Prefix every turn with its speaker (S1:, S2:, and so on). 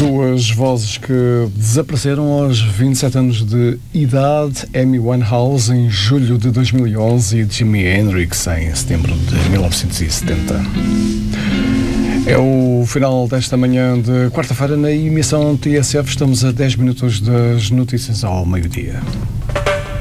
S1: Duas vozes que desapareceram aos 27 anos de idade, Amy Winehouse em julho de 2011 e Jimi Hendrix em setembro de 1970. É o final desta manhã de quarta-feira na emissão TSF. Estamos a 10 minutos das notícias ao meio-dia.